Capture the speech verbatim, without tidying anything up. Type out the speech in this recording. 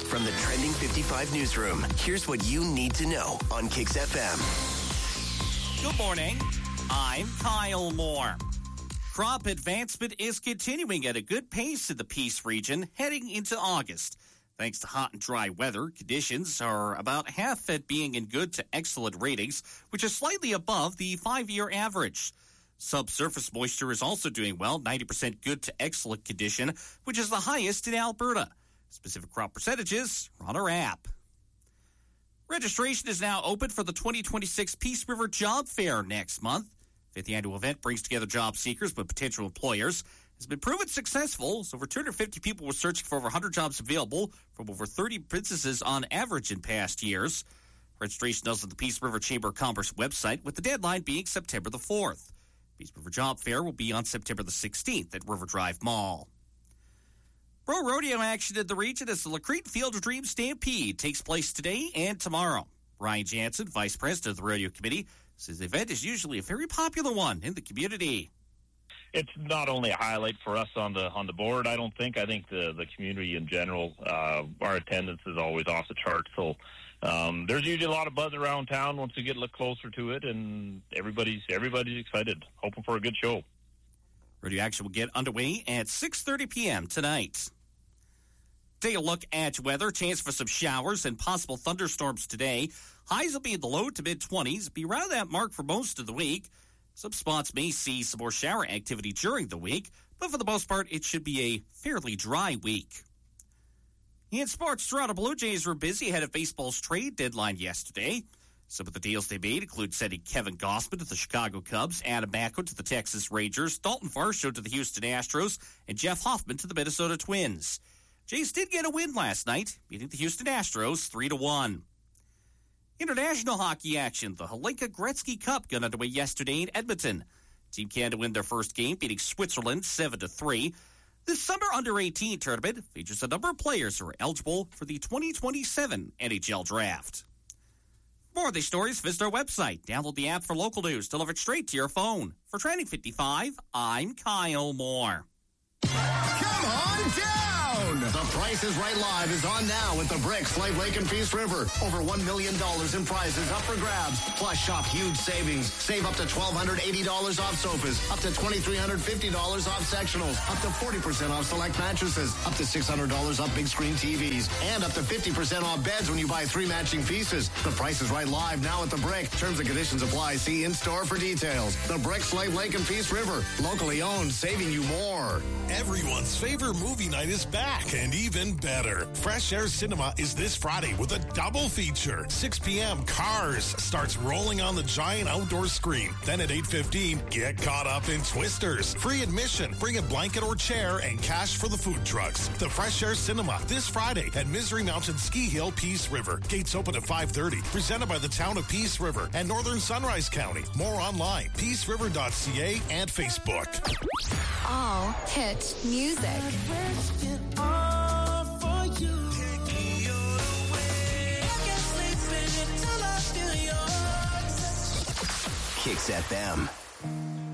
From the Trending fifty-five newsroom, here's what you need to know on Kix F M. Good morning. I'm Kyle Moore. Crop advancement is continuing at a good pace in the Peace region heading into August. Thanks to hot and dry weather, conditions are about half at being in good to excellent ratings, which is slightly above the five-year average. Subsurface moisture is also doing well, ninety percent good to excellent condition, which is the highest in Alberta. Specific crop percentages are on our app. Registration is now open for the twenty twenty-six Peace River Job Fair next month. Fifth annual event brings together job seekers with potential employers. Has been proven successful, so over two hundred fifty people were searching for over one hundred jobs available from over thirty businesses on average in past years. Registration is on the Peace River Chamber of Commerce website, with the deadline being September the fourth. Peace River Job Fair will be on September the sixteenth at River Drive Mall. Pro rodeo action in the region as the Lacrete Field of Dreams Stampede takes place today and tomorrow. Ryan Jansen, Vice President of the Rodeo Committee, says the event is usually a very popular one in the community. It's not only a highlight for us on the on the board, I don't think. I think the, the community in general, uh, our attendance is always off the charts. So um, there's usually a lot of buzz around town once we get a little closer to it, and everybody's everybody's excited, hoping for a good show. Rodeo action will get underway at six thirty p.m. tonight. Take a look at weather. Chance for some showers and possible thunderstorms today. Highs will be in the low to mid-twenties. Be around that mark for most of the week. Some spots may see some more shower activity during the week, but for the most part, it should be a fairly dry week. In sports, Toronto Blue Jays were busy ahead of baseball's trade deadline yesterday. Some of the deals they made include sending Kevin Gausman to the Chicago Cubs, Adam Macko to the Texas Rangers, Dalton Varsho to the Houston Astros, and Jeff Hoffman to the Minnesota Twins. Jays did get a win last night, beating the Houston Astros three to one. International hockey action. The Hlinka Gretzky Cup got underway yesterday in Edmonton. Team Canada win their first game, beating Switzerland seven to three. This summer under eighteen tournament features a number of players who are eligible for the twenty twenty-seven N H L Draft. For more of these stories, visit our website. Download the app for local news, delivered straight to your phone. For Trending fifty-five, I'm Kyle Moore. Come on down! The Price is Right Live is on now at the Brick, Slave Lake, and Peace River. Over one million dollars in prizes up for grabs. Plus, shop huge savings. Save up to one thousand two hundred eighty dollars off sofas, up to two thousand three hundred fifty dollars off sectionals, up to forty percent off select mattresses, up to six hundred dollars off big screen T Vs, and up to fifty percent off beds when you buy three matching pieces. The Price is Right Live now at the Brick. Terms and conditions apply. See in-store for details. The Brick, Slave Lake, and Peace River. Locally owned, saving you more. Everyone's favorite movie night is back, and even better. Fresh Air Cinema is this Friday with a double feature. six p.m. Cars starts rolling on the giant outdoor screen. Then at eight fifteen, get caught up in Twisters. Free admission. Bring a blanket or chair and cash for the food trucks. The Fresh Air Cinema this Friday at Misery Mountain Ski Hill, Peace River. Gates open at five thirty. Presented by the town of Peace River and Northern Sunrise County. More online, peace river dot c a and Facebook. All hit music. Kix F M.